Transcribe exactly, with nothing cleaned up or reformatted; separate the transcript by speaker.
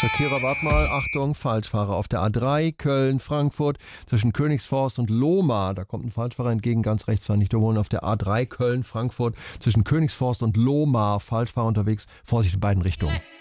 Speaker 1: Shakira, wart mal, Achtung, Falschfahrer auf der A drei, Köln, Frankfurt, zwischen Königsforst und Lohmar. Da kommt ein Falschfahrer entgegen, ganz rechts war nicht überholen. Auf der A drei, Köln, Frankfurt, zwischen Königsforst und Lohmar. Falschfahrer unterwegs, Vorsicht in beiden Richtungen.